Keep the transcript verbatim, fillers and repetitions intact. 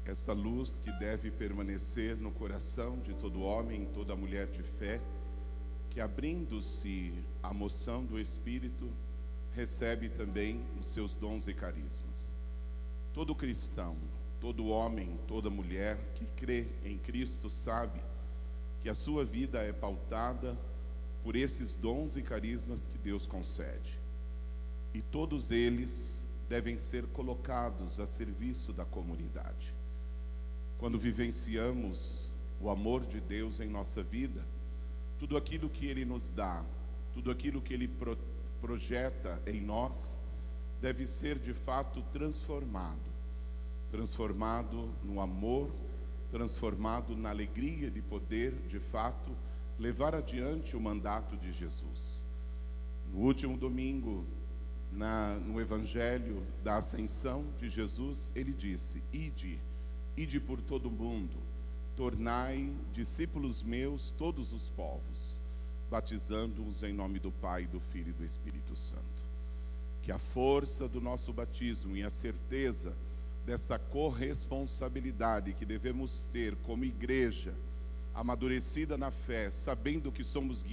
essa luz que deve permanecer no coração de todo homem, toda mulher de fé, que abrindo-se à moção do Espírito, recebe também os seus dons e carismas. Todo cristão, todo homem, toda mulher que crê em Cristo sabe que a sua vida é pautada por esses dons e carismas que Deus concede. E todos eles devem ser colocados a serviço da comunidade. Quando vivenciamos o amor de Deus em nossa vida, tudo aquilo que Ele nos dá, tudo aquilo que Ele pro, projeta em nós, deve ser de fato transformado. Transformado no amor, transformado na alegria de poder, de fato, levar adiante o mandato de Jesus. No último domingo, na, no Evangelho da Ascensão de Jesus, Ele disse: Ide, ide por todo o mundo, tornai discípulos meus todos os povos, batizando-os em nome do Pai, do Filho e do Espírito Santo. Que a força do nosso batismo e a certeza dessa corresponsabilidade que devemos ter como igreja, amadurecida na fé, sabendo que somos guiados